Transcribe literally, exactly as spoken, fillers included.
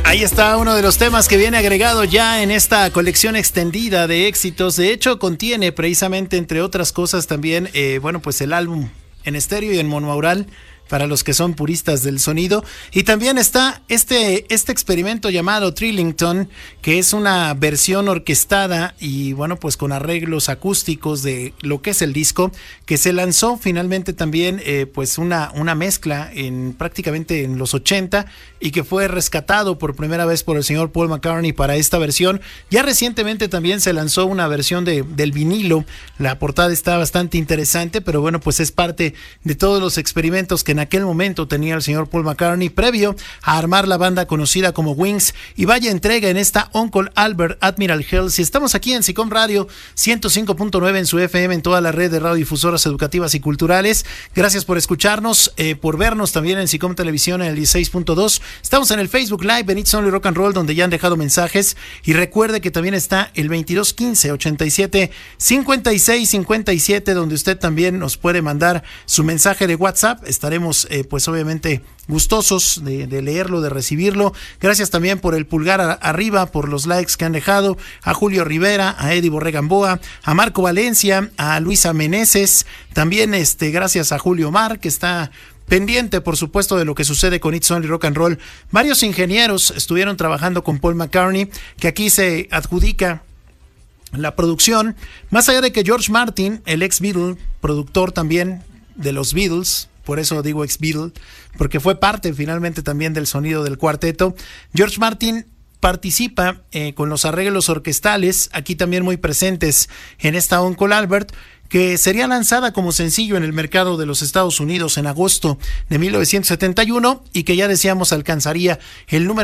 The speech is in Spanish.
Ahí está uno de los temas que viene agregado ya en esta colección extendida de éxitos. De hecho, contiene precisamente, entre otras cosas, también, eh, bueno, pues el álbum en estéreo y en monoaural, para los que son puristas del sonido. Y también está este, este experimento llamado Trillington, que es una versión orquestada y bueno, pues con arreglos acústicos de lo que es el disco, que se lanzó finalmente también eh, pues una, una mezcla en prácticamente en los ochenta y que fue rescatado por primera vez por el señor Paul McCartney para esta versión. Ya recientemente también se lanzó una versión de, del vinilo. La portada está bastante interesante, pero bueno, pues es parte de todos los experimentos que en aquel momento tenía el señor Paul McCartney previo a armar la banda conocida como Wings. Y vaya entrega en esta Uncle Albert Admiral Hills. Y estamos aquí en SICOM Radio ciento cinco punto nueve en su F M, en toda la red de radiodifusoras educativas y culturales. Gracias por escucharnos, eh, por vernos también en SICOM Televisión en el dieciséis punto dos. Estamos en el Facebook Live en It's Only Rock and Roll, donde ya han dejado mensajes. Y recuerde que también está el veintidós quince ochenta y siete cincuenta y seis cincuenta y siete, donde usted también nos puede mandar su mensaje de WhatsApp. Estaremos eh, pues obviamente gustosos de, de leerlo, de recibirlo. Gracias también por el pulgar a, arriba, por los likes que han dejado a Julio Rivera, a Eddie Borregamboa, a Marco Valencia, a Luisa Meneses, también este gracias a Julio Mar, que está pendiente, por supuesto, de lo que sucede con It's Only Rock and Roll. Varios ingenieros estuvieron trabajando con Paul McCartney, que aquí se adjudica la producción, más allá de que George Martin, el ex Beatle, productor también de los Beatles, por eso digo ex Beatle, porque fue parte finalmente también del sonido del cuarteto. George Martin participa eh, con los arreglos orquestales, aquí también muy presentes en esta Uncle Albert, que sería lanzada como sencillo en el mercado de los Estados Unidos en agosto de mil novecientos setenta y uno y que ya decíamos alcanzaría el número